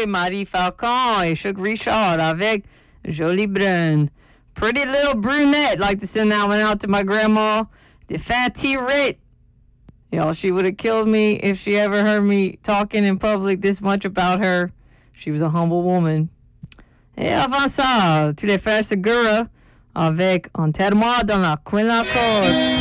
Marie Falcon et Chuck Richard avec Jolie Brune. Pretty Little Brunette. Like to send that one out to my grandma. The Fatty Rit. Y'all, she would have killed me if she ever heard me talking in public this much about her. She was a humble woman. Et avant ça, tous les frères Segura avec Enterrement dans la Queen Corde.